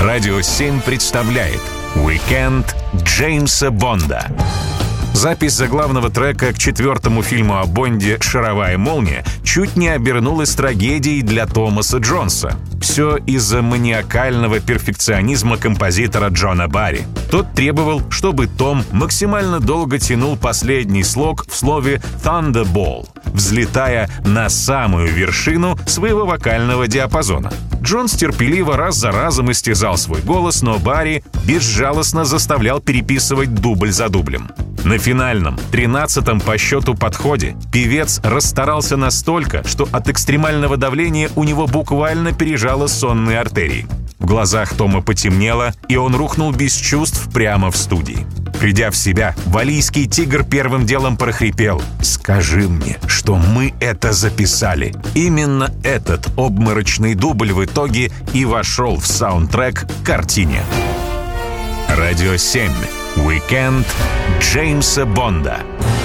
Радио 7 представляет «Уикенд Джеймса Бонда». Запись заглавного трека к 4-му фильму о Бонде «Шаровая молния» чуть не обернулась трагедией для Томаса Джонса. Все из-за маниакального перфекционизма композитора Джона Барри. Тот требовал, чтобы Том максимально долго тянул последний слог в слове «Thunderball», взлетая на самую вершину своего вокального диапазона. Джонс терпеливо раз за разом истязал свой голос, но Барри безжалостно заставлял переписывать дубль за дублем. На финальном, 13-м по счету подходе, певец расстарался настолько, что от экстремального давления у него буквально пережало сонные артерии. В глазах Тома потемнело, и он рухнул без чувств прямо в студии. Придя в себя, валлийский тигр первым делом прохрипел: «Скажи мне, что мы это записали». Именно этот обморочный дубль в итоге и вошел в саундтрек к картине. Радио 7. Уикенд Джеймса Бонда.